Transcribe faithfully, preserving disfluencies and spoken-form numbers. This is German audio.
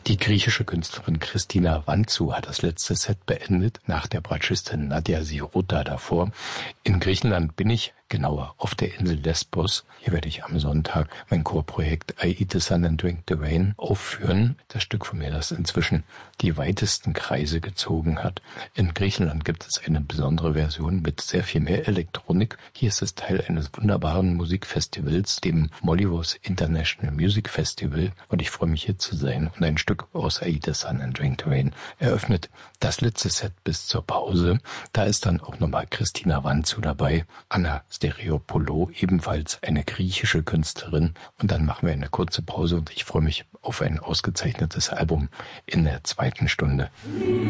Die griechische Künstlerin Christina Vantzou hat das letzte Set beendet, nach der Bratschistin Nadia Sirota davor. In Griechenland bin ich, genauer auf der Insel Lesbos. Hier werde ich am Sonntag mein Chorprojekt I Eat the Sun and Drink the Rain aufführen. Das Stück von mir, das inzwischen die weitesten Kreise gezogen hat. In Griechenland gibt es eine besondere Version mit sehr viel mehr Elektronik. Hier ist es Teil eines wunderbaren Musikfestivals, dem Molyvos International Music Festival. Und ich freue mich, hier zu sein. Und ein Stück aus I Eat the Sun and Drink the Rain eröffnet das letzte Set bis zur Pause. Da ist dann auch nochmal Christina Vantzou dabei, Anna Stereopoulou, ebenfalls eine griechische Künstlerin. Und dann machen wir eine kurze Pause und ich freue mich auf ein ausgezeichnetes Album in der zweiten Stunde.